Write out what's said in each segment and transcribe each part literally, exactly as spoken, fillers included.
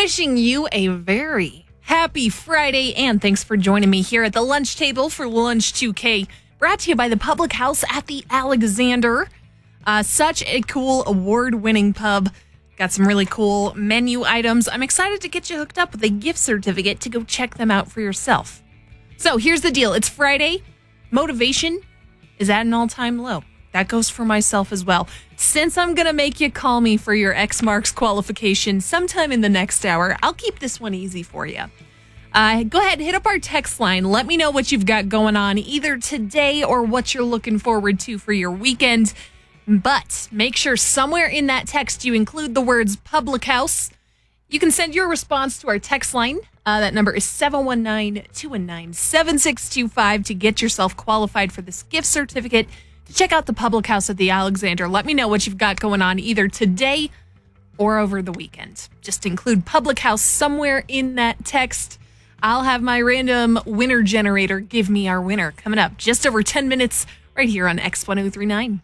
wishing you a very happy Friday, and thanks for joining me here at the lunch table for Lunch two K, brought to you by the Public House at the Alexander. Uh, such a cool award-winning pub. Got some really cool menu items. I'm excited to get you hooked up with a gift certificate to go check them out for yourself. So here's the deal. It's Friday. Motivation is at an all-time low. That goes for myself as well. Since I'm going to make you call me for your X Marks qualification sometime in the next hour, I'll keep this one easy for you. Uh, go ahead, hit up our text line. Let me know what you've got going on either today or what you're looking forward to for your weekend. But make sure somewhere in that text you include the words Public House. You can send your response to our text line. Uh, that number is seven one nine, two one nine, seven six two five to get yourself qualified for this gift certificate to check out the Public House at the Alexander. Let me know what you've got going on either today or over the weekend. Just include Public House somewhere in that text. I'll have my random winner generator give me our winner coming up just over ten minutes right here on X ten thirty-nine.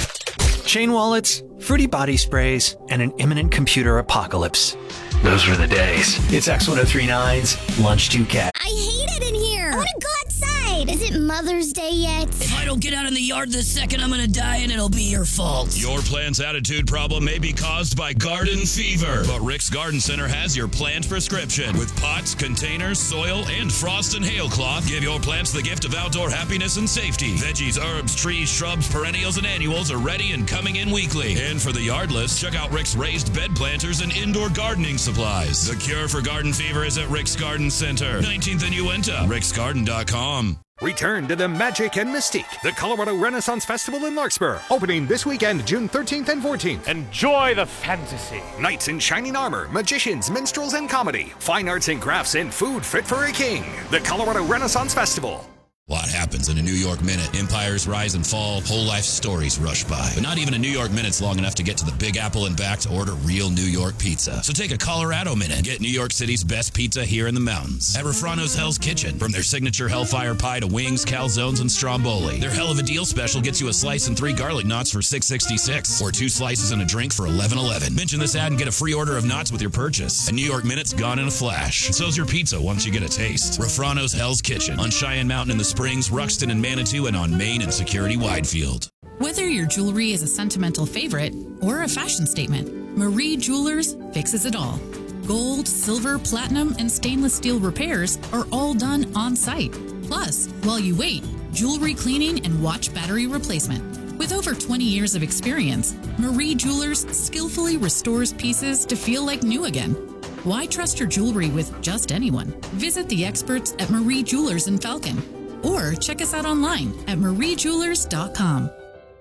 Chain wallets, fruity body sprays, and an imminent computer apocalypse. Those were the days. It's X ten thirty-nine's Lunch two K. I hate it in here. I want to go outside. Is it Mother's Day yet? If I don't get out in the yard this second, I'm going to die and it'll be your fault. Your plant's attitude problem may be caused by garden fever, but Rick's Garden Center has your plant prescription. With pots, containers, soil, and frost and hail cloth, give your plants the gift of outdoor happiness and safety. Veggies, herbs, trees, shrubs, perennials, and annuals are ready and coming in weekly. And for the yardless, check out Rick's raised bed planters and indoor gardening supplies. The cure for garden fever is at Rick's Garden Center, nineteenth and Uinta, ricks garden dot com. Return to the magic and mystique. The Colorado Renaissance Festival in Larkspur, opening this weekend, June thirteenth and fourteenth. Enjoy the fantasy. Knights in shining armor, magicians, minstrels, and comedy. Fine arts and crafts and food fit for a king. The Colorado Renaissance Festival. A lot happens in a New York minute. Empires rise and fall, whole life stories rush by. But not even a New York minute's long enough to get to the Big Apple and back to order real New York pizza. So take a Colorado minute. Get New York City's best pizza here in the mountains. At Refrano's Hell's Kitchen. From their signature Hellfire Pie to wings, calzones, and stromboli. Their Hell of a Deal special gets you a slice and three garlic knots for six sixty-six. Or two slices and a drink for eleven eleven. Mention this ad and get a free order of knots with your purchase. A New York minute's gone in a flash. And so's your pizza once you get a taste. Refrano's Hell's Kitchen. On Cheyenne Mountain in the Springs, Ruxton and Manitou, and on Main and Security Widefield. Whether your jewelry is a sentimental favorite or a fashion statement, Marie Jewelers fixes it all. Gold, silver, platinum, and stainless steel repairs are all done on site. Plus, while you wait, jewelry cleaning and watch battery replacement. With over twenty years of experience, Marie Jewelers skillfully restores pieces to feel like new again. Why trust your jewelry with just anyone? Visit the experts at Marie Jewelers in Falcon. Or check us out online at marie jewelers dot com.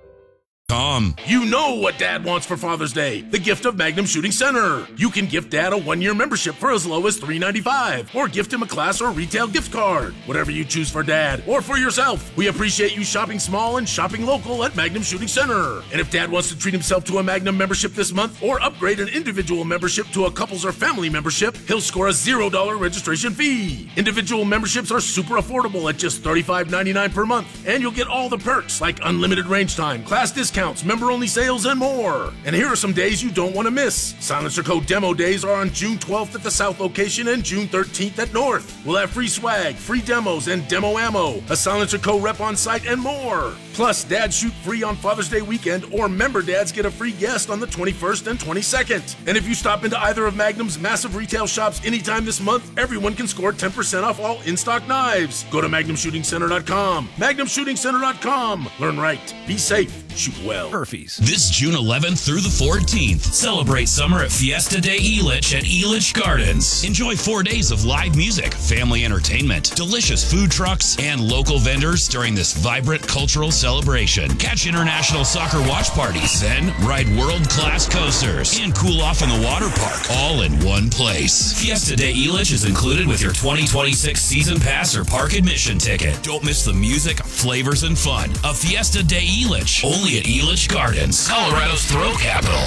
Tom. You know what Dad wants for Father's Day. The gift of Magnum Shooting Center. You can gift Dad a one-year membership for as low as three ninety-five, or gift him a class or retail gift card. Whatever you choose for Dad or for yourself. We appreciate you shopping small and shopping local at Magnum Shooting Center. And if Dad wants to treat himself to a Magnum membership this month or upgrade an individual membership to a couples or family membership, he'll score a zero dollars registration fee. Individual memberships are super affordable at just thirty-five ninety-nine per month, and you'll get all the perks like unlimited range time, class discounts, member-only sales, and more. And here are some days you don't want to miss. Silencer Co. demo days are on June twelfth at the South location and June thirteenth at North. We'll have free swag, free demos, and demo ammo, a Silencer Co. rep on site, and more. Plus, dads shoot free on Father's Day weekend, or member dads get a free guest on the twenty-first and twenty-second. And if you stop into either of Magnum's massive retail shops anytime this month, everyone can score ten percent off all in-stock knives. Go to magnum shooting center dot com. magnum shooting center dot com. Learn right. Be safe. Shoot well. Murphy's. This June eleventh through the fourteenth, celebrate summer at Fiesta de Elitch at Elitch Gardens. Enjoy four days of live music, family entertainment, delicious food trucks, and local vendors during this vibrant cultural celebration. Catch international soccer watch parties, then ride world-class coasters, and cool off in the water park, all in one place. Fiesta de Elitch is included with your twenty twenty-six season pass or park admission ticket. Don't miss the music, flavors, and fun of Fiesta de Elitch, only at Elitch Gardens, Colorado's throw capital.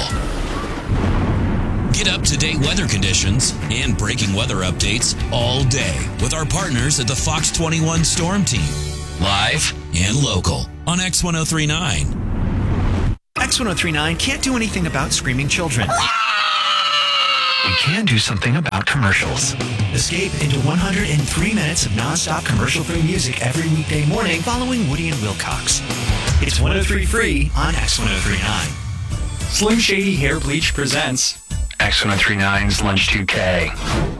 Get up-to-date weather conditions and breaking weather updates all day with our partners at the Fox twenty-one Storm Team. Live and local on X ten thirty-nine. X ten thirty-nine can't do anything about screaming children. we can do something about commercials. Escape into one hundred three minutes of nonstop commercial-free music every weekday morning following Woody and Wilcox. It's one oh three Free on X one oh three nine. Slim Shady Hair Bleach presents X one oh three nine's Lunch two K.